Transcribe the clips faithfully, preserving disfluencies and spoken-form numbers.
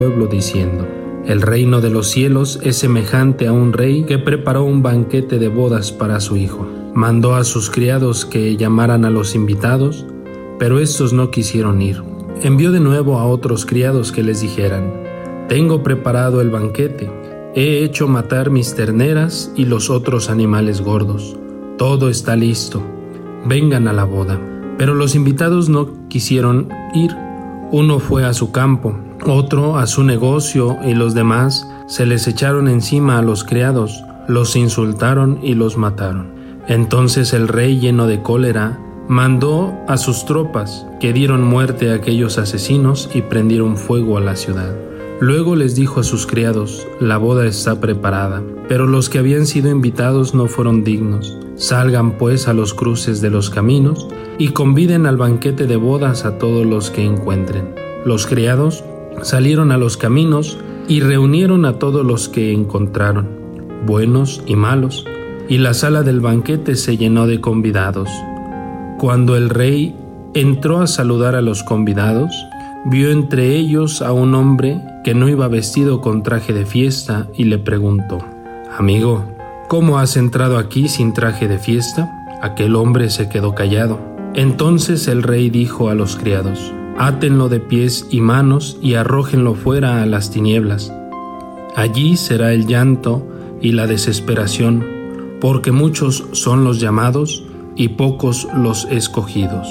pueblo diciendo: el reino de los cielos es semejante a un rey que preparó un banquete de bodas para su hijo. Mandó a sus criados que llamaran a los invitados, pero estos no quisieron ir. Envió de nuevo a otros criados que les dijeran: tengo preparado el banquete, he hecho matar mis terneras y los otros animales gordos. Todo está listo, vengan a la boda. Pero los invitados no quisieron ir. Uno fue a su campo, otro a su negocio, y los demás se les echaron encima a los criados, los insultaron y los mataron. Entonces el rey, lleno de cólera, mandó a sus tropas, que dieron muerte a aquellos asesinos y prendieron fuego a la ciudad. Luego les dijo a sus criados: la boda está preparada, pero los que habían sido invitados no fueron dignos. Salgan pues a los cruces de los caminos y conviden al banquete de bodas a todos los que encuentren. Los criados salieron a los caminos y reunieron a todos los que encontraron, buenos y malos, y la sala del banquete se llenó de convidados. Cuando el rey entró a saludar a los convidados, vio entre ellos a un hombre que no iba vestido con traje de fiesta y le preguntó: amigo, ¿cómo has entrado aquí sin traje de fiesta? Aquel hombre se quedó callado. Entonces el rey dijo a los criados: átenlo de pies y manos y arrójenlo fuera a las tinieblas. Allí será el llanto y la desesperación, porque muchos son los llamados y pocos los escogidos.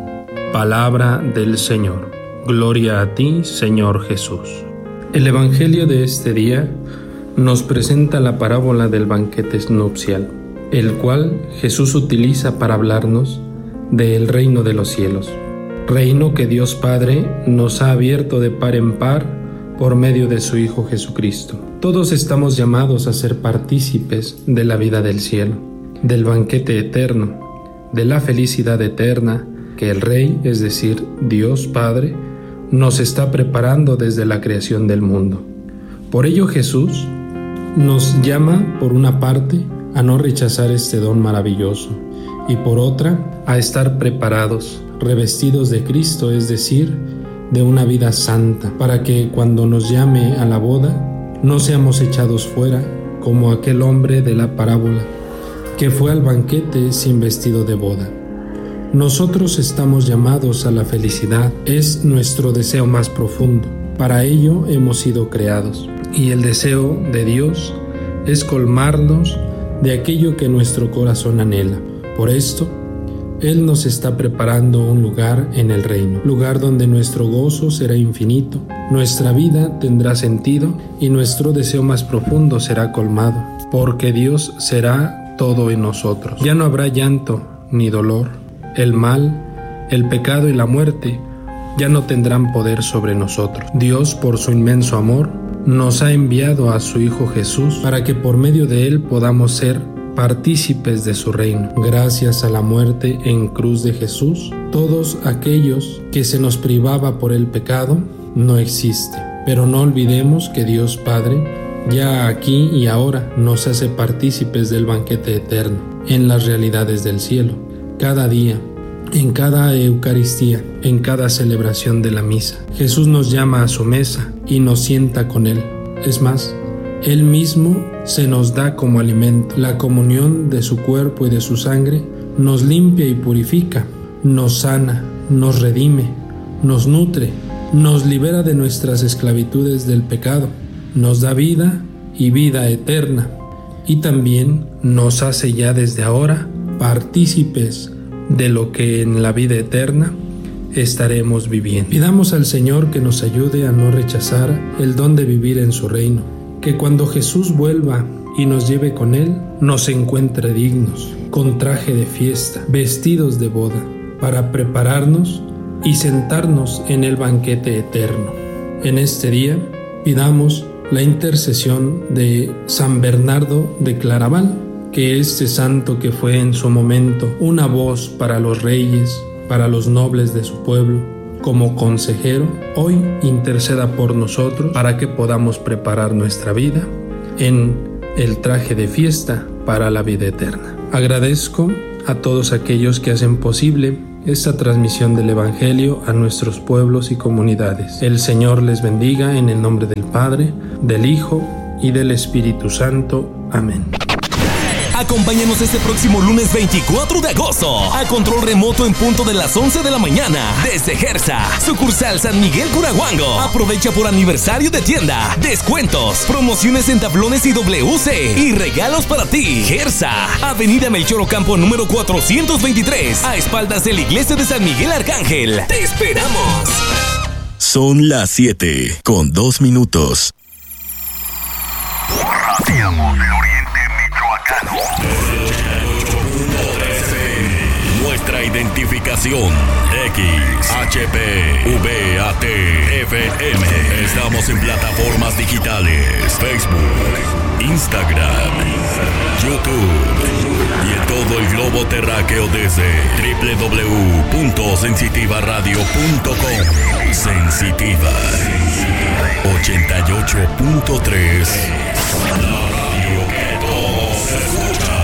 Palabra del Señor. Gloria a ti, Señor Jesús. El Evangelio de este día nos presenta la parábola del banquete nupcial, el cual Jesús utiliza para hablarnos del reino de los cielos, reino que Dios Padre nos ha abierto de par en par por medio de su Hijo Jesucristo. Todos estamos llamados a ser partícipes de la vida del cielo, del banquete eterno, de la felicidad eterna que el Rey, es decir, Dios Padre, nos está preparando desde la creación del mundo. Por ello Jesús nos llama, por una parte, a no rechazar este don maravilloso, y por otra, a estar preparados, revestidos de Cristo, es decir, de una vida santa, para que cuando nos llame a la boda, no seamos echados fuera como aquel hombre de la parábola, que fue al banquete sin vestido de boda. Nosotros estamos llamados a la felicidad, es nuestro deseo más profundo. Para ello hemos sido creados, y el deseo de Dios es colmarnos de aquello que nuestro corazón anhela. Por esto, Él nos está preparando un lugar en el reino, lugar donde nuestro gozo será infinito, nuestra vida tendrá sentido y nuestro deseo más profundo será colmado, porque Dios será todo en nosotros. Ya no habrá llanto ni dolor. El mal, el pecado y la muerte ya no tendrán poder sobre nosotros. Dios, por su inmenso amor, nos ha enviado a su Hijo Jesús para que por medio de Él podamos ser partícipes de su reino. Gracias a la muerte en cruz de Jesús, todos aquellos que se nos privaba por el pecado no existe. Pero no olvidemos que Dios Padre ya aquí y ahora nos hace partícipes del banquete eterno, en las realidades del cielo, cada día, en cada Eucaristía, en cada celebración de la misa. Jesús nos llama a su mesa y nos sienta con Él. Es más, Él mismo se nos da como alimento. La comunión de su cuerpo y de su sangre nos limpia y purifica, nos sana, nos redime, nos nutre, nos libera de nuestras esclavitudes del pecado, nos da vida y vida eterna, y también nos hace ya desde ahora partícipes de lo que en la vida eterna estaremos viviendo. Pidamos al Señor que nos ayude a no rechazar el don de vivir en su reino, que cuando Jesús vuelva y nos lleve con Él, nos encuentre dignos, con traje de fiesta, vestidos de boda, para prepararnos y sentarnos en el banquete eterno. En este día, pidamos la intercesión de San Bernardo de Claraval, que este santo que fue en su momento una voz para los reyes, para los nobles de su pueblo, como consejero, hoy interceda por nosotros para que podamos preparar nuestra vida en el traje de fiesta para la vida eterna. Agradezco a todos aquellos que hacen posible esta transmisión del Evangelio a nuestros pueblos y comunidades. El Señor les bendiga en el nombre del Padre, del Hijo y del Espíritu Santo. Amén. Acompáñanos este próximo lunes veinticuatro de agosto a control remoto en punto de las once de la mañana desde Gersa, sucursal San Miguel Curahuango. Aprovecha por aniversario de tienda, descuentos, promociones en tablones y W C y regalos para ti. Gersa, Avenida Melchor Ocampo número cuatrocientos veintitrés, a espaldas de la iglesia de San Miguel Arcángel. ¡Te esperamos! Son las siete con dos minutos. Radio del Oriente Michoacano. Nuestra identificación X H P V A T F M. Estamos en plataformas digitales: Facebook, Instagram, YouTube y en todo el globo terráqueo desde doble u doble u doble u punto sensitiva radio punto com. Sensitiva ochenta y ocho punto tres. La radio que todos escuchan.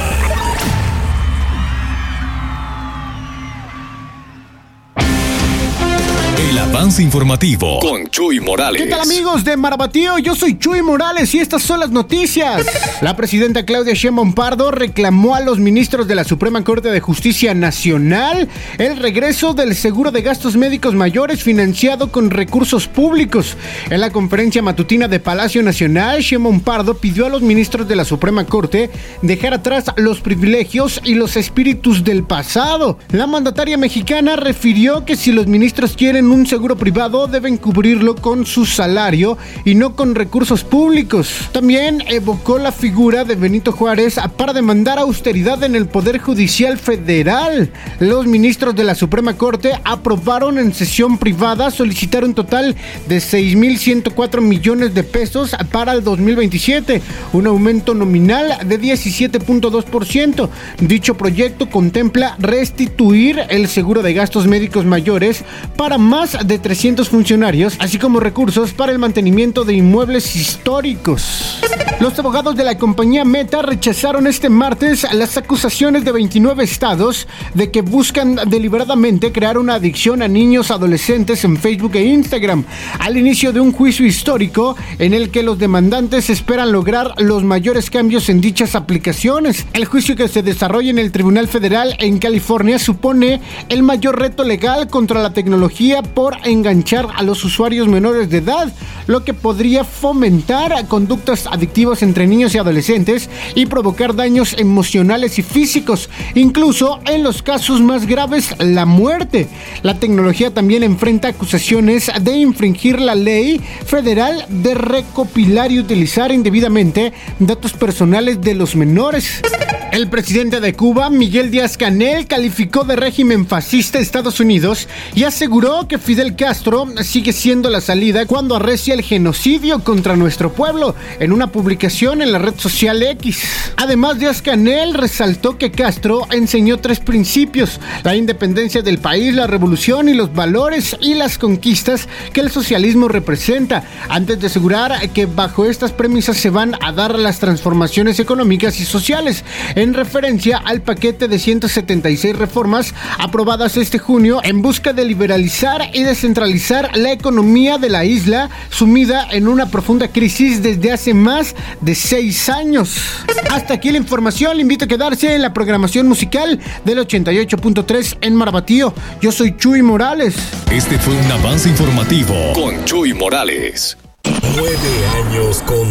El avance informativo con Chuy Morales. ¿Qué tal, amigos de Marabatío? Yo soy Chuy Morales y estas son las noticias. La presidenta Claudia Sheinbaum Pardo reclamó a los ministros de la Suprema Corte de Justicia Nacional el regreso del seguro de gastos médicos mayores financiado con recursos públicos. En la conferencia matutina de Palacio Nacional, Sheinbaum Pardo pidió a los ministros de la Suprema Corte dejar atrás los privilegios y los espíritus del pasado. La mandataria mexicana refirió que si los ministros quieren un seguro privado, deben cubrirlo con su salario y no con recursos públicos. También evocó la figura de Benito Juárez para demandar austeridad en el Poder Judicial Federal. Los ministros de la Suprema Corte aprobaron en sesión privada solicitar un total de seis mil ciento cuatro millones de pesos para el dos mil veintisiete, un aumento nominal de diecisiete punto dos por ciento. Dicho proyecto contempla restituir el seguro de gastos médicos mayores para más de trescientos funcionarios, así como recursos para el mantenimiento de inmuebles históricos. Los abogados de la compañía Meta rechazaron este martes las acusaciones de veintinueve estados de que buscan deliberadamente crear una adicción a niños adolescentes en Facebook e Instagram, al inicio de un juicio histórico en el que los demandantes esperan lograr los mayores cambios en dichas aplicaciones. El juicio, que se desarrolla en el Tribunal Federal en California, supone el mayor reto legal contra la tecnología por enganchar a los usuarios menores de edad, lo que podría fomentar conductas adictivas entre niños y adolescentes y provocar daños emocionales y físicos, incluso en los casos más graves, la muerte. La tecnología también enfrenta acusaciones de infringir la ley federal de recopilar y utilizar indebidamente datos personales de los menores. El presidente de Cuba, Miguel Díaz-Canel, calificó de régimen fascista a Estados Unidos y aseguró que Fidel Castro sigue siendo la salida cuando arrecia el genocidio contra nuestro pueblo, en una publicación en la red social X. Además, Díaz-Canel resaltó que Castro enseñó tres principios: la independencia del país, la revolución y los valores y las conquistas que el socialismo representa, antes de asegurar que bajo estas premisas se van a dar las transformaciones económicas y sociales, en referencia al paquete de ciento setenta y seis reformas aprobadas este junio en busca de liberalizar y descentralizar la economía de la isla, sumida en una profunda crisis desde hace más de seis años. Hasta aquí la información. Le invito a quedarse en la programación musical del ochenta y ocho punto tres en Marabatío. Yo soy Chuy Morales. Este fue un avance informativo con Chuy Morales. Nueve años con